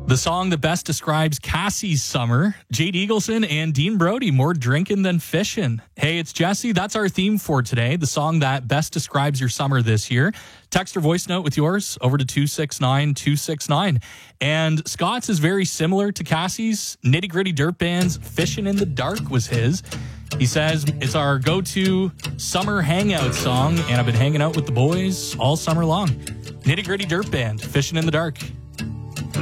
The song that best describes Cassie's summer. Jade Eagleson and Dean Brody, more drinking than fishing. Hey, it's Jesse. That's our theme for today. The song that best describes your summer this year. Text or voice note with yours over to 269-269. And Scott's is very similar to Cassie's. Nitty Gritty Dirt Band's Fishing in the Dark was his. He says, it's our go-to summer hangout song, and I've been hanging out with the boys all summer long. Nitty Gritty Dirt Band, Fishing in the Dark.